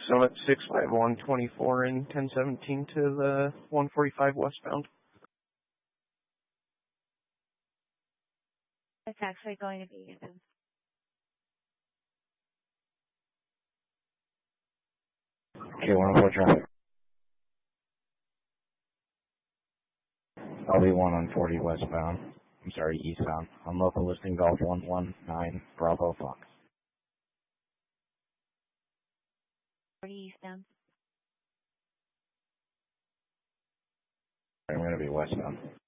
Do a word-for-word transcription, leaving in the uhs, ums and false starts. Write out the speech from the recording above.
Summit six five one twenty-four and ten seventeen to the one forty-five westbound. It's actually going to be Ethan. Okay, one oh four traffic. L B one on forty westbound. I'm sorry, eastbound. On local listing Golf one one nine Bravo Fox. forty eastbound. I'm going to be westbound.